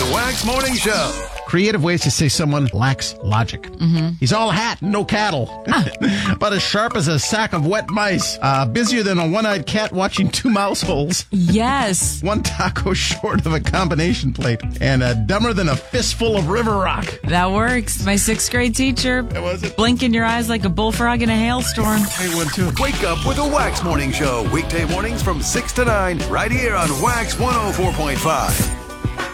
The Wax Morning Show. Creative ways to say someone lacks logic. Mm-hmm. He's all hat, no cattle. But as sharp as a sack of wet mice. Busier than a one-eyed cat watching two mouse holes. Yes. One taco short of a combination plate. And dumber than a fistful of river rock. That works. My 6th grade teacher. That was it. Blinking your eyes like a bullfrog in a hailstorm. Hey, one, too. Wake up with the Wax Morning Show. Weekday mornings from 6 to 9. Right here on Wax 104.5.